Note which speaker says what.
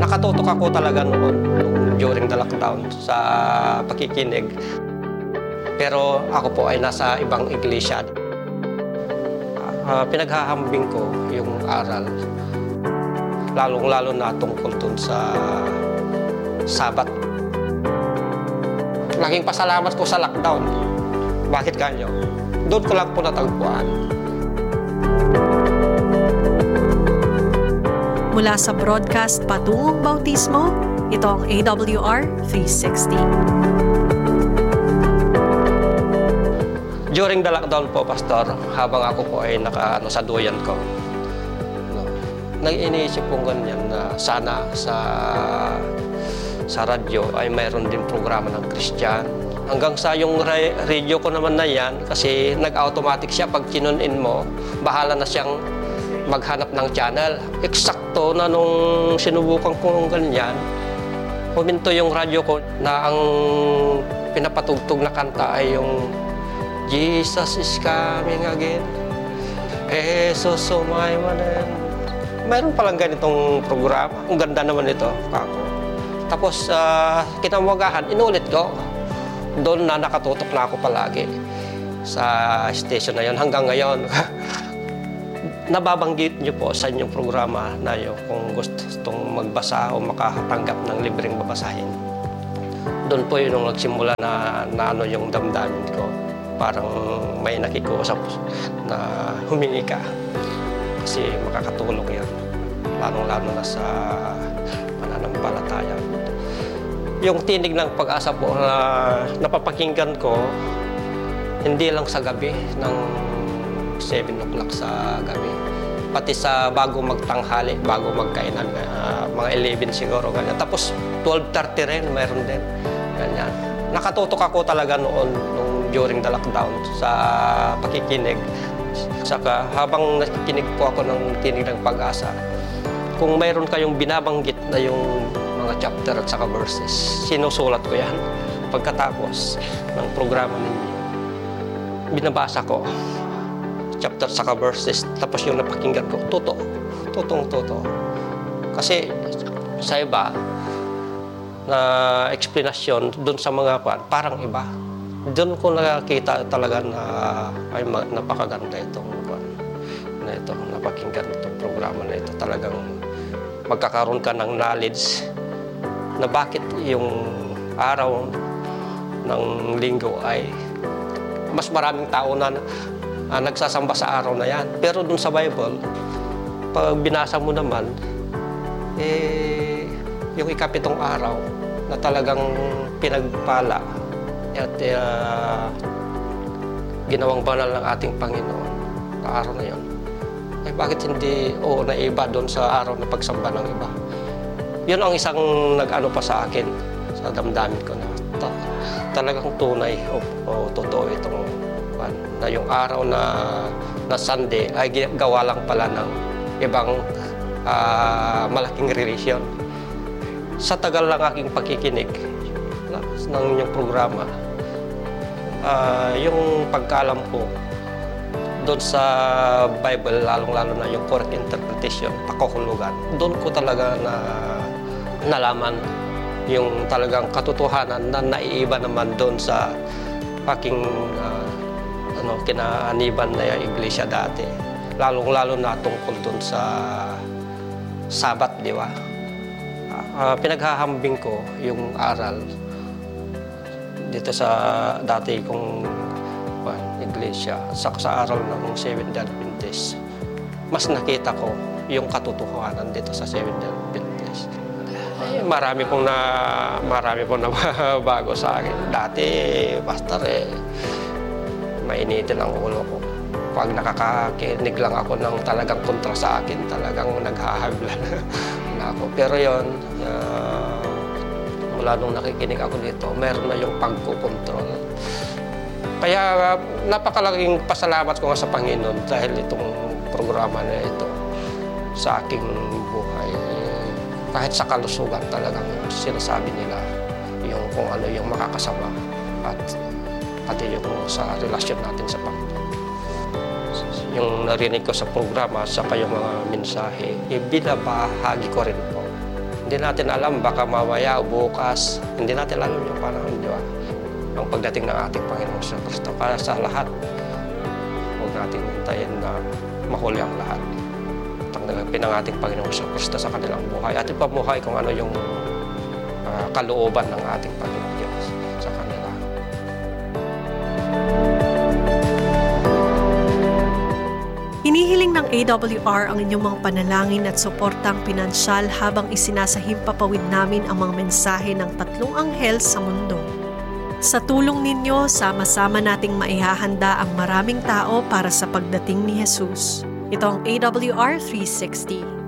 Speaker 1: Nakatutok ako talaga noon during the lockdown sa pakikinig. Pero ako po ay nasa ibang iglesia. Pinaghahambing ko yung aral, lalong-lalo na tungkol dun sa Sabat. Laging pasalamat ko sa lockdown. Bakit ganyo? Doon ko lang po natagpuan.
Speaker 2: Mula sa broadcast Patungong Bautismo, ito ang AWR 360.
Speaker 1: During the lockdown po, Pastor, habang ako po ay sa duyan ko, nag-iniisip kong ganyan na sana sa radyo ay mayroon din programa ng Christian. Hanggang sa yung radio ko naman na yan, kasi nag-automatic siya, pag tinune-in mo, bahala na siyang maghanap ng channel. Eksakto na nung sinubukan ko ng ganyan, huminto yung radyo ko na ang pinapatugtog na kanta ay yung Jesus is coming again. Jesus sumaimanen. Mayroon palang ganitong programa. Ang ganda naman ito, kako. Tapos, kinamagahan, inulit ko. Doon na nakatutok na ako palagi sa station na yon hanggang ngayon. Nababanggit niyo po sa inyong programa na yun kung gustong magbasa o makatanggap ng libreng babasahin. Doon po yun nung nagsimula na ano yung damdamin ko. Parang may nakikusap na humingi ka. Kasi makakatulong yan. Lalong-lalo na sa pananampalataya. Yung tinig ng pag-asa po na napapakinggan ko, hindi lang sa gabi, ng 7 o'clock sa gabi. Pati sa bago magtanghali, bago magkainan, mga 11 siguro, ganyan. Tapos 12:30 rin, mayroon din. Ganyan. Nakatutok ako talaga noon, during the lockdown, sa pakikinig. Saka habang nakikinig po ako ng tinig ng pag-asa, kung mayroon kayong binabanggit na yung mga chapter at saka verses, sinusulat ko yan. Pagkatapos ng programa ninyo, binabasa ko chapter saka verses, tapos yung napakinggan ko, totoo. Kasi sa iba, na explanation doon sa mga parang iba. Doon ko nakakita talaga na ay napakaganda itong napakinggan itong programa na ito. Talagang magkakaroon ka ng knowledge na bakit yung araw ng linggo ay mas maraming tao na nagsasamba sa araw na yan. Pero dun sa Bible, pag binasa mo naman, yung ikapitong araw na talagang pinagpala at ginawang banal ng ating Panginoon na araw na yun, ay bakit hindi naiba doon sa araw na pagsamba ng iba? Yun ang isang nag-ano pa sa akin, sa damdamin ko na talagang tunay o totoo itong na yung araw na Sunday ay gawa lang pala ng ibang malaking religion. Sa tagal lang aking pagkikinig ng inyong programa, yung pagkaalam ko doon sa Bible, lalong-lalo na yung correct interpretation, pakahulugan, doon ko talaga nalaman yung talagang katotohanan na naiiba naman doon sa aking kinaaniban na yung iglesia dati. Lalong-lalo na tungkol doon sa Sabat, di ba? Pinaghahambing ko yung aral dito sa dati kong iglesia, sa aral ng Seventh-day Adventist. Mas nakita ko yung katotohanan dito sa Seventh-day Adventist. Marami pong bago sa akin. Dati, pastor, mainitin ang ulo ko. Pag nakakakinig lang ako ng talagang kontra sa akin, talagang naghahagla na ako. Pero yun, mula nung nakikinig ako dito, meron na yung pagkukontrol. Kaya napakalaking pasalamat ko nga sa Panginoon dahil itong programa na ito sa aking buhay. Kahit sa kalusugan talagang sinasabi nila yung kung ano yung makakasama at pati yung sa relasyon natin sa Panginoon. Yung narinig ko sa programa, saka yung mga mensahe, binabahagi ko rin po Hindi natin alam, baka mamaya o bukas, hindi natin alam yung panahon, di ba? Ang pagdating ng ating Panginoong Kristo. Kaya sa lahat, huwag natin hintayin na mahuli ang lahat. Tanggapin ang ating Panginoong Kristo sa kanilang buhay at ipamuhay kung ano yung kalooban ng ating Panginoong Diyos sa kanila.
Speaker 2: Hinihiling ng AWR ang inyong mga panalangin at suportang pinansyal habang isinasahimpapawid namin ang mga mensahe ng tatlong anghel sa mundo. Sa tulong ninyo, sama-sama nating maihahanda ang maraming tao para sa pagdating ni Jesus. Ito ang AWR 360.